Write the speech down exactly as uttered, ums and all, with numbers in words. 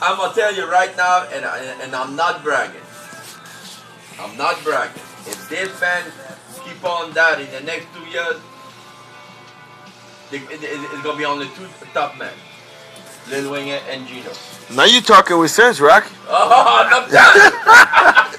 I'm gonna tell you right now, and and I'm not bragging. I'm not bragging. If this band keep on that in the next two years, it's gonna be only two top men, Lil Wayne and Gino. Now you talking with sense, Rock. Oh, I'm telling you.